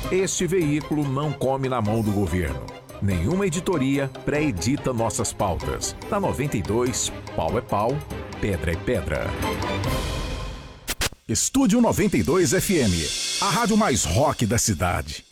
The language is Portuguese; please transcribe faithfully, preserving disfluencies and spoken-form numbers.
Este veículo não come na mão do governo. Nenhuma editoria pré-edita nossas pautas. Na noventa e dois, pau é pau, pedra é pedra. Estúdio noventa e dois F M, a rádio mais rock da cidade.